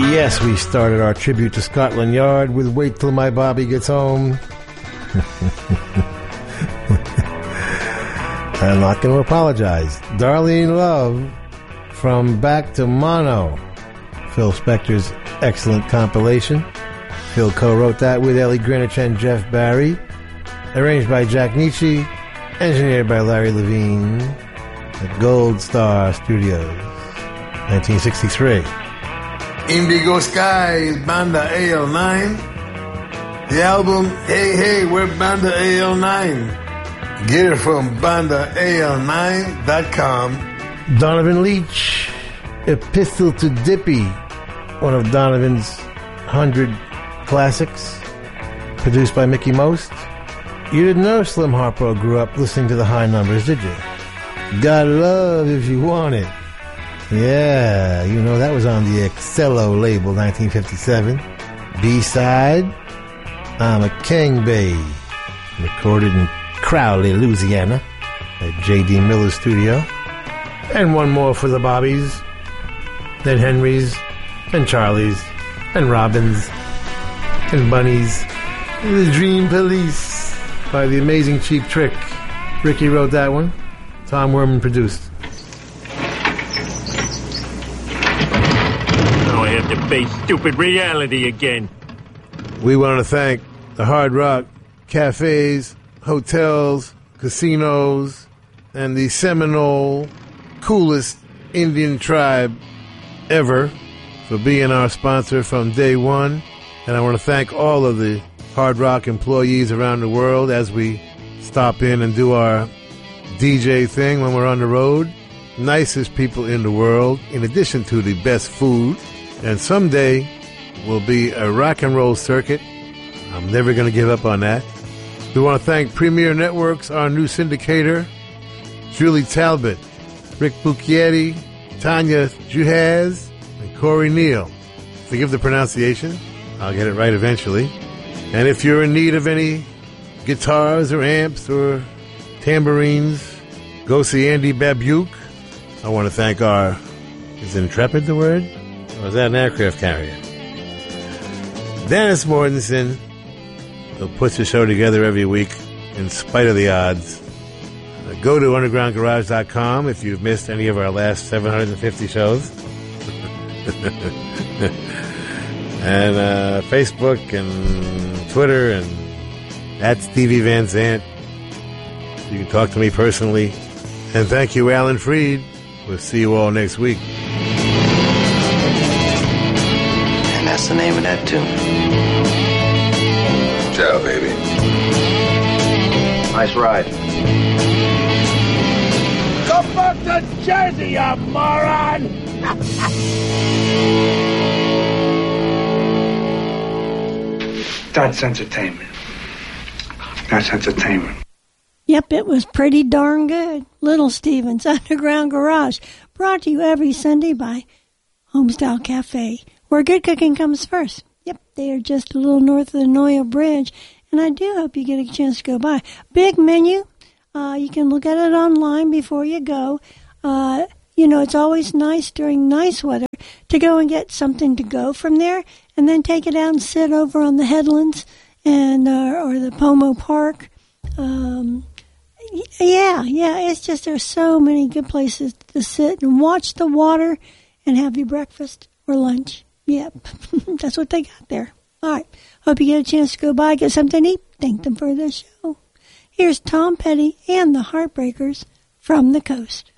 Yes, we started our tribute to Scotland Yard with Wait Till My Bobby Gets Home. I'm not going to apologize. Darlene Love from Back to Mono. Phil Spector's excellent compilation. Phil co-wrote that with Ellie Greenwich and Jeff Barry. Arranged by Jack Nietzsche. Engineered by Larry Levine. At Gold Star Studios. 1963. Indigo Sky, Banda AL9. The album, Hey Hey, we're Banda AL9. Get it from bandaal9.com. Donovan Leitch, Epistle to Dippy, one of Donovan's 100 classics, produced by Mickey Most. You didn't know Slim Harpo grew up listening to the High Numbers, did you? Got Love If You Want It. Yeah, you know that was on the Excello label, 1957. B-side, I'm a King Babe, recorded in Crowley, Louisiana, at J.D. Miller's studio. And one more for the Bobbies, then Henrys, and Charlies, and Robins, and Bunnies. The Dream Police by the amazing Cheap Trick. Ricky wrote that one. Tom Werman produced. Now I have to face stupid reality again. We want to thank the Hard Rock cafes, hotels, casinos, and the Seminole coolest Indian tribe ever for being our sponsor from day one. And I want to thank all of the Hard Rock employees around the world as we stop in and do our DJ thing when we're on the road. Nicest people in the world, in addition to the best food. And someday will be a rock and roll circuit. I'm never going to give up on that. We want to thank Premier Networks, our new syndicator, Julie Talbot, Rick Bucchietti, Tanya Juhaz, and Corey Neal. Forgive the pronunciation. I'll get it right eventually. And if you're in need of any guitars or amps or tambourines, go see Andy Babuke. I want to thank our... Is Intrepid the word? Or is that an aircraft carrier? Dennis Mortensen, who puts the show together every week in spite of the odds. Go to undergroundgarage.com if you've missed any of our last 750 shows. And Facebook and Twitter and at Stevie Van Zandt. You can talk to me personally. And thank you, Alan Freed. We'll see you all next week. And that's the name of that tune. Ciao, baby. Nice ride. Come back to Jersey, you moron! That's entertainment. That's entertainment. Yep, it was pretty darn good. Little Steven's Underground Garage, brought to you every Sunday by Homestyle Cafe, where good cooking comes first. Yep, they are just a little north of the Noyo Bridge, and I do hope you get a chance to go by. Big menu. You can look at it online before you go. You know, it's always nice during nice weather to go and get something to go from there, and then take it out and sit over on the headlands and or the Pomo Park. Yeah, it's just there's so many good places to sit and watch the water and have your breakfast or lunch. Yep, that's what they got there. All right, hope you get a chance to go by, get something to eat. Thank them for the show. Here's Tom Petty and the Heartbreakers from the coast.